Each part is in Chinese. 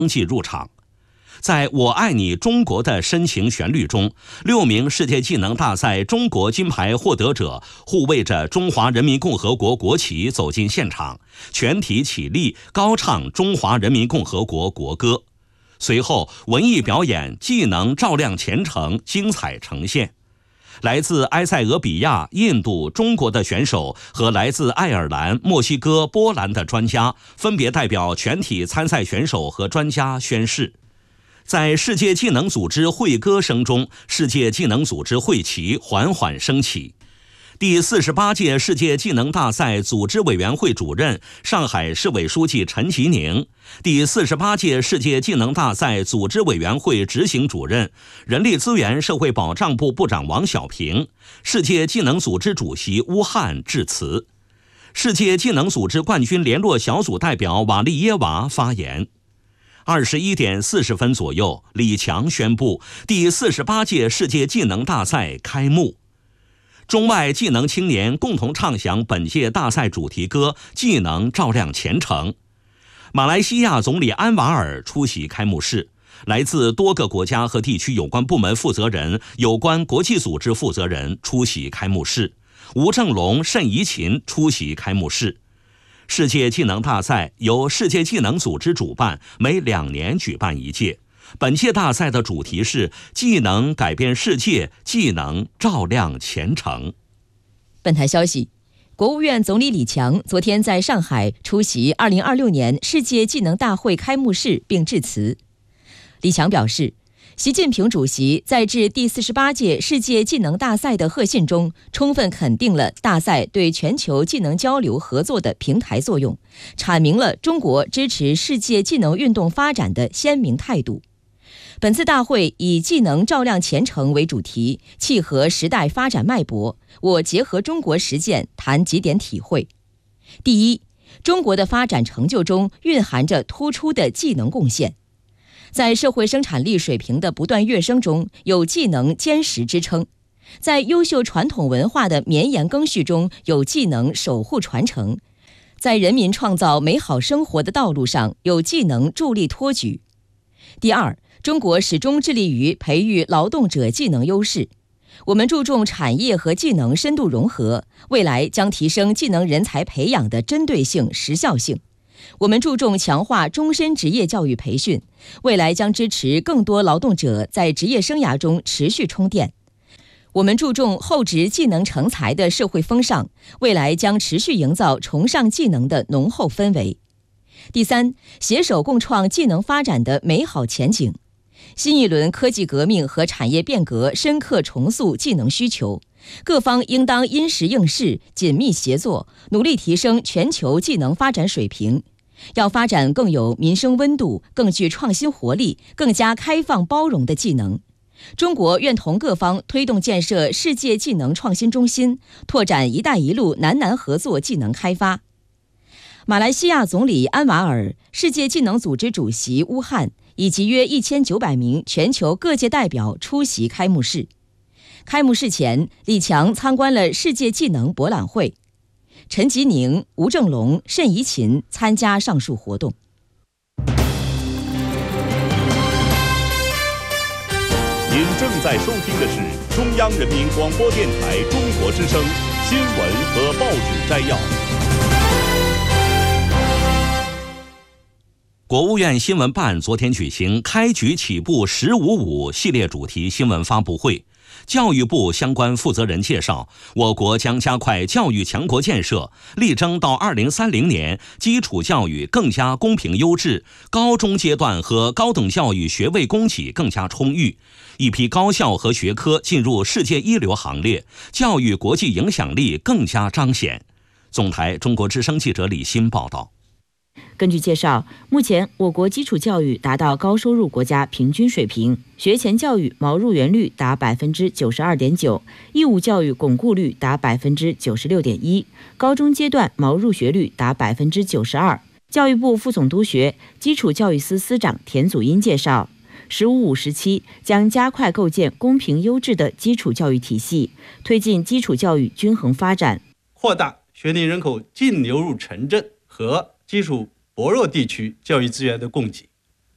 登记入场。在我爱你中国的深情旋律中，6名世界技能大赛中国金牌获得者护卫着中华人民共和国国旗走进现场，全体起立高唱中华人民共和国国歌。随后文艺表演技能照亮前程精彩呈现。来自埃塞俄比亚、印度、中国的选手和来自爱尔兰、墨西哥、波兰的专家分别代表全体参赛选手和专家宣誓。在世界技能组织会歌声中，世界技能组织会旗缓缓升起。第48届世界技能大赛组织委员会主任、上海市委书记陈吉宁，第48届世界技能大赛组织委员会执行主任、人力资源社会保障部部长王小平，世界技能组织主席乌汉致辞。世界技能组织冠军联络小组代表瓦利耶娃发言。21点40分左右，李强宣布第48届世界技能大赛开幕。中外技能青年共同唱响本届大赛主题歌《技能照亮前程》。马来西亚总理安瓦尔出席开幕式，来自多个国家和地区有关部门负责人、有关国际组织负责人出席开幕式。吴正龙、谌怡琴出席开幕式。世界技能大赛由世界技能组织主办，每2年举办一届。本届大赛的主题是技能改变世界，技能照亮前程。 本台消息，国务院总理李强昨天在上海出席2026年世界技能大会开幕式并致辞。李强表示，习近平主席在致第48届世界技能大赛的贺信中，充分肯定了大赛对全球技能交流合作的平台作用，阐明了中国支持世界技能运动发展的鲜明态度。本次大会以技能照亮前程为主题，契合时代发展脉搏，我结合中国实践谈几点体会。第一，中国的发展成就中蕴含着突出的技能贡献。在社会生产力水平的不断跃升中，有技能坚实支撑；在优秀传统文化的绵延更续中，有技能守护传承；在人民创造美好生活的道路上，有技能助力托举。第二，中国始终致力于培育劳动者技能优势，我们注重产业和技能深度融合，未来将提升技能人才培养的针对性、时效性。我们注重强化终身职业教育培训，未来将支持更多劳动者在职业生涯中持续充电。我们注重厚植技能成才的社会风尚，未来将持续营造崇尚技能的浓厚氛围。第三，携手共创技能发展的美好前景。新一轮科技革命和产业变革深刻重塑技能需求，各方应当因时应势，紧密协作，努力提升全球技能发展水平。要发展更有民生温度、更具创新活力、更加开放包容的技能。中国愿同各方推动建设世界技能创新中心，拓展“一带一路”南南合作技能开发。马来西亚总理安瓦尔、世界技能组织主席乌汉以及约1900名全球各界代表出席开幕式。开幕式前，李强参观了世界技能博览会。陈吉宁、吴正龙、谌怡琴参加上述活动。 您正在收听的是中央人民广播电台中国之声新闻和报纸摘要。 国务院新闻办昨天举行开局起步“1055”系列主题新闻发布会。教育部相关负责人介绍，我国将加快教育强国建设，力争到2030年，基础教育更加公平优质，高中阶段和高等教育学位供给更加充裕，一批高校和学科进入世界一流行列，教育国际影响力更加彰显。总台中国之声记者李欣报道。 根据介绍，目前我国基础教育达到高收入国家平均水平，学前教育毛入园率达92.9%，义务教育巩固率达96.1%，高中阶段毛入学率达92%。教育部副总督学、基础教育司司长田祖荫介绍，“1055”时期将加快构建公平优质的基础教育体系，推进基础教育均衡发展， 扩大学龄人口净流入城镇和基础薄弱地区教育资源的供给，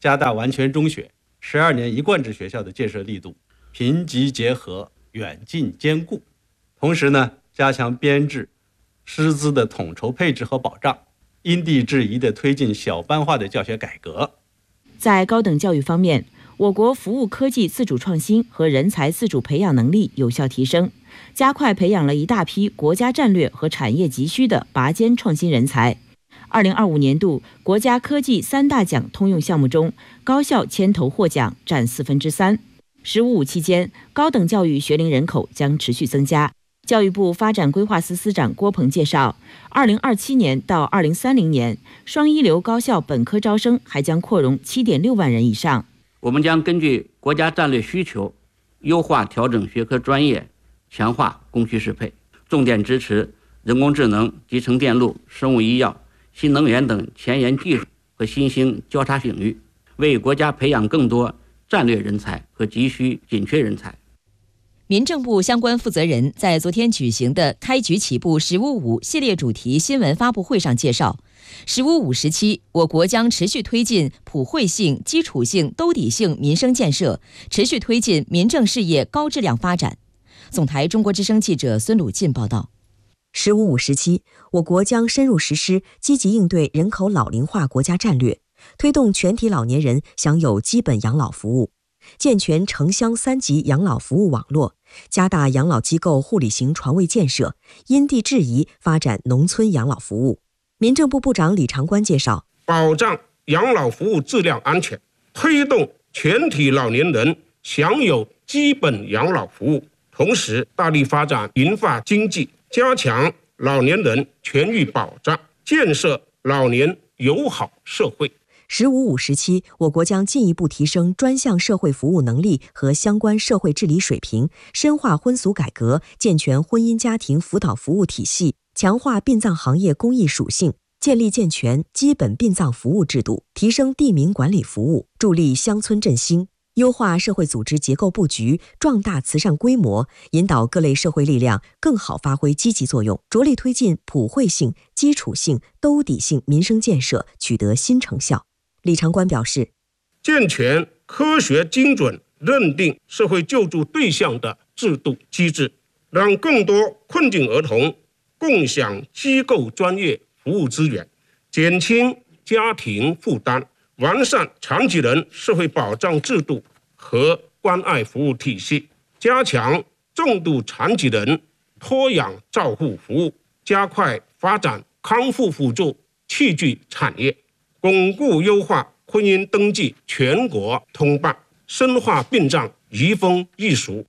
加大完全中学、12年一贯制学校的建设力度，贫瘠结合，远近兼顾。同时呢，加强编制、师资的统筹配置和保障，因地制宜地推进小班化的教学改革。 在高等教育方面，我国服务科技自主创新和人才自主培养能力有效提升，加快培养了一大批国家战略和产业急需的拔尖创新人才。2025年度国家科技3大奖通用项目中，高校牵头获奖占3/4。十五五期间，高等教育学龄人口将持续增加。教育部发展规划司司长郭鹏介绍，2027年到2030年，双一流高校本科招生还将扩容7.6万人以上。 我们将根据国家战略需求，优化调整学科专业，强化供需适配，重点支持人工智能、集成电路、生物医药、新能源等前沿技术和新兴交叉领域，为国家培养更多战略人才和急需紧缺人才。 民政部相关负责人在昨天举行的开局起步“15+5”系列主题新闻发布会上介绍，“15+5”时期，我国将持续推进普惠性、基础性、兜底性民生建设，持续推进民政事业高质量发展。总台中国之声记者孙鲁进报道。 “15+5”时期，我国将深入实施积极应对人口老龄化国家战略，推动全体老年人享有基本养老服务，健全城乡3级养老服务网络，加大养老机构护理型床位建设，因地制宜发展农村养老服务。民政部部长李长官介绍， 保障养老服务质量安全，推动全体老年人享有基本养老服务，同时大力发展银发经济，加强老年人权益保障，建设老年友好社会。 “15+5”时期，我国将进一步提升专项社会服务能力和相关社会治理水平，深化婚俗改革，健全婚姻家庭辅导服务体系，强化殡葬行业公益属性，建立健全基本殡葬服务制度，提升地名管理服务，助力乡村振兴，优化社会组织结构布局，壮大慈善规模，引导各类社会力量更好发挥积极作用，着力推进普惠性、基础性、兜底性民生建设取得新成效。李长官表示， 健全科学精准认定社会救助对象的制度机制，让更多困境儿童共享机构专业服务资源，减轻家庭负担，完善残疾人社会保障制度和关爱服务体系，加强重度残疾人托养照护服务，加快发展康复辅助器具产业，巩固优化婚姻登记全国通办，深化殡葬移风易俗。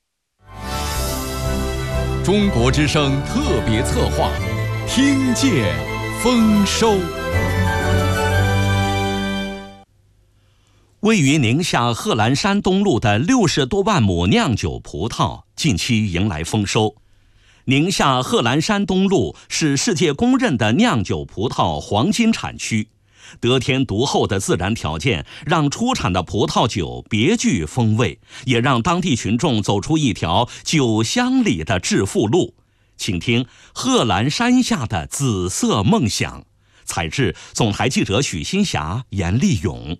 中国之声特别策划，听见丰收。 位于宁夏贺兰山东路的60多万亩酿酒葡萄近期迎来丰收。宁夏贺兰山东路是世界公认的酿酒葡萄黄金产区，得天独厚的自然条件让出产的葡萄酒别具风味，也让当地群众走出一条酒乡里的致富路。请听贺兰山下的紫色梦想，采制总台记者许新霞、严立勇。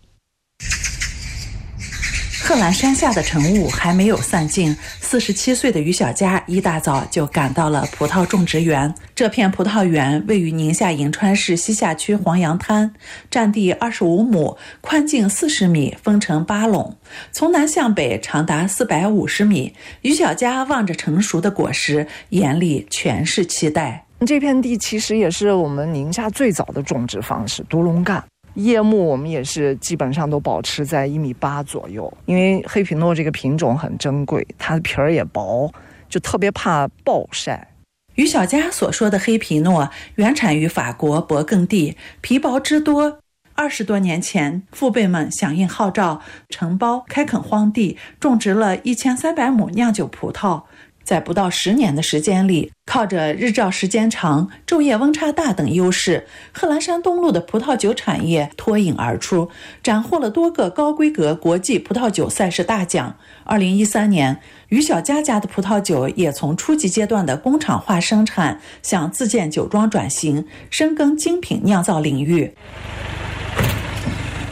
贺兰山下的晨雾还没有散尽，47岁的于小佳一大早就赶到了葡萄种植园。这片葡萄园位于宁夏银川市西夏区黄杨滩，占地25亩，宽径40米，分成8垄，从南向北长达450米。于小佳望着成熟的果实，眼里全是期待。 这片地其实也是我们宁夏最早的种植方式，独龙干。叶木我们也是基本上都保持在1.8米左右，因为黑皮诺这个品种很珍贵，它的皮儿也薄，就特别怕暴晒。 于小佳所说的黑皮诺原产于法国勃艮第，皮薄汁多。20多年前，父辈们响应号召，承包开垦荒地，种植了1300亩酿酒葡萄。在不到10年的时间里，靠着日照时间长、昼夜温差大等优势，贺兰山东路的葡萄酒产业脱颖而出，斩获了多个高规格国际葡萄酒赛事大奖。2013年，于小佳家的葡萄酒也从初级阶段的工厂化生产向自建酒庄转型，深耕精品酿造领域。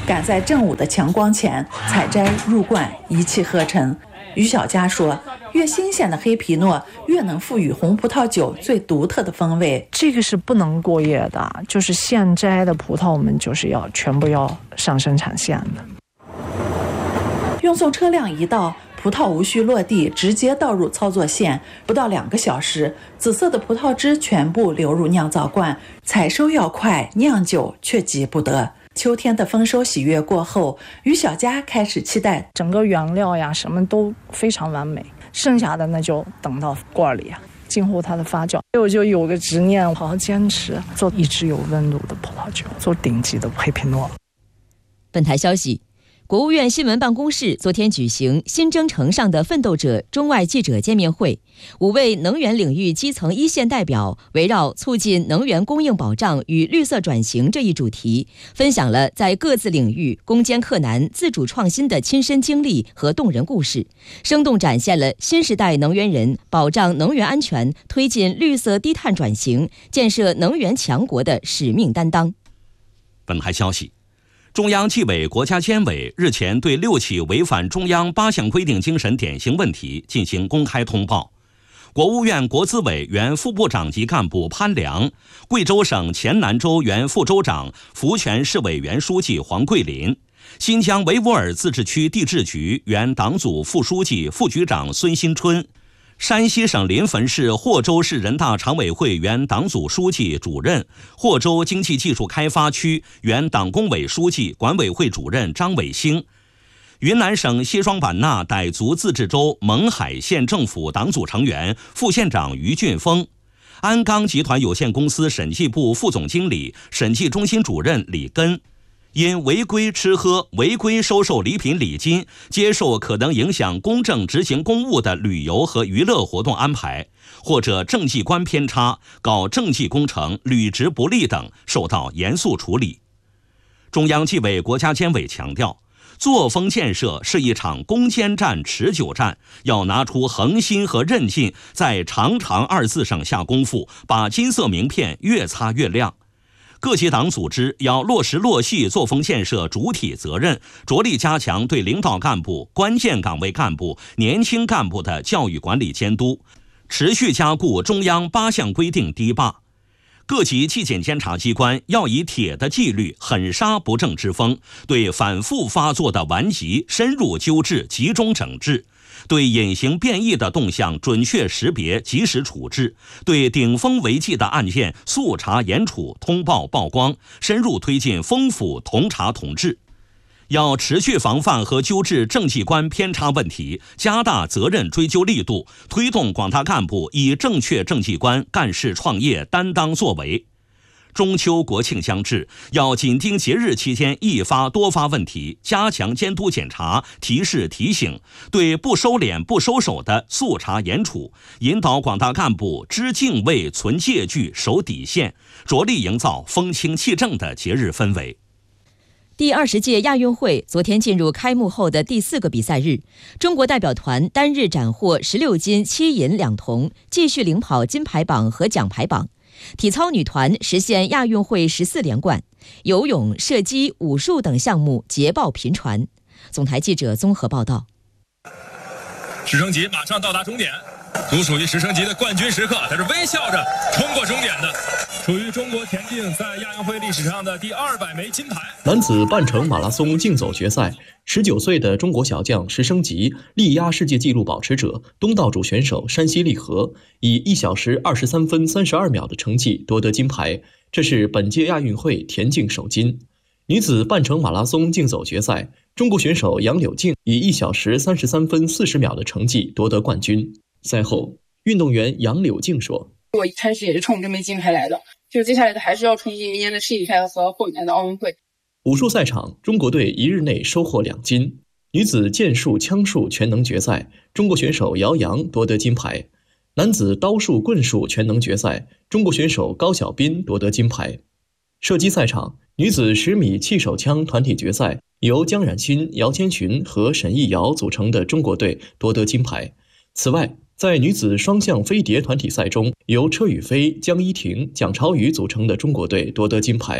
赶在正午的强光前采摘入罐，一气呵成。于小佳说，越新鲜的黑皮诺越能赋予红葡萄酒最独特的风味。 这个是不能过夜的，就是现摘的葡萄我们就是要全部要上生产线的。 运送车辆一到，葡萄无需落地，直接倒入操作线，不到2个小时，紫色的葡萄汁全部流入酿造罐。采收要快，酿酒却急不得。秋天的丰收喜悦过后，于小佳开始期待整个原料呀什么都非常完美，剩下的那就等到罐里静候它的发酵。我就有个执念，好好坚持做一直有温度的葡萄酒，做顶级的黑皮诺。 本台消息，国务院新闻办公室昨天举行新征程上的奋斗者中外记者见面会，5位能源领域基层一线代表围绕促进能源供应保障与绿色转型这一主题，分享了在各自领域攻坚克难、自主创新的亲身经历和动人故事，生动展现了新时代能源人保障能源安全、推进绿色低碳转型、建设能源强国的使命担当。 本台消息，中央纪委国家监委日前对6起违反中央8项规定精神典型问题进行公开通报。国务院国资委原副部长级干部潘良，贵州省黔南州原副州长、福泉市委原书记黄桂林，新疆维吾尔自治区地质局原党组副书记、副局长孙新春，山西省临汾市霍州市人大常委会原党组书记、主任，霍州经济技术开发区原党工委书记、管委会主任张伟星，云南省西双版纳傣族自治州勐海县政府党组成员、副县长于俊峰，鞍钢集团有限公司审计部副总经理、审计中心主任李根，因违规吃喝、违规收受礼品礼金、接受可能影响公正执行公务的旅游和娱乐活动安排，或者政绩观偏差、搞政绩工程、履职不力等，受到严肃处理。中央纪委国家监委强调，作风建设是一场攻坚战、持久战，要拿出恒心和韧劲，在长长2字上下功夫，把金色名片越擦越亮。各级党组织要落实落细作风建设主体责任，着力加强对领导干部、关键岗位干部、年轻干部的教育管理监督，持续加固中央8项规定堤坝。各级纪检监察机关要以铁的纪律狠杀不正之风，对反复发作的顽疾深入纠治、集中整治，对隐形变异的动向准确识别、及时处置，对顶风违纪的案件速查严处、通报曝光，深入推进风府统查统治。要持续防范和纠治政绩观偏差问题，加大责任追究力度，推动广大干部以正确政绩观干事创业、担当作为。中秋国庆将至，要紧盯节日期间易发多发问题，加强监督检查、提示提醒，对不收敛不收手的速查严处，引导广大干部知敬畏、存戒惧、守底线，着力营造风清气正的节日氛围。 第20届亚运会昨天进入开幕后的第4个比赛日，中国代表团单日斩获16金7银2铜，继续领跑金牌榜和奖牌榜。体操女团实现亚运会14连冠，游泳、射击、武术等项目捷报频传。总台记者综合报道。 石成吉马上到达终点，独属于石成吉的冠军时刻，他是微笑着冲过终点的，属于中国田径在亚运会历史上的第200枚金牌。 男子半程马拉松竞走决赛，19岁的中国小将石成吉力压世界纪录保持者东道主选手山西利和，以1小时23分32秒的成绩夺得金牌，这是本届亚运会田径首金。女子半程马拉松竞走决赛，中国选手杨柳静以1小时33分40秒的成绩夺得冠军。赛后，运动员杨柳静说：“ 我一开始也是冲这枚金牌来的，就接下来的还是要冲击明年的世锦赛和后年的奥运会。” 武术赛场，中国队一日内收获2金。女子剑术、枪术全能决赛，中国选手姚洋夺得金牌；男子刀术、棍术全能决赛，中国选手高晓斌夺得金牌。射击赛场，女子10米气手枪团体决赛，由江冉鑫、姚千群和沈艺瑶组成的中国队夺得金牌。此外，在女子双项飞碟团体赛中，由车宇飞、江一婷、蒋超宇组成的中国队夺得金牌。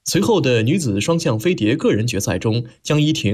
随后的女子双项飞碟个人决赛中，江依婷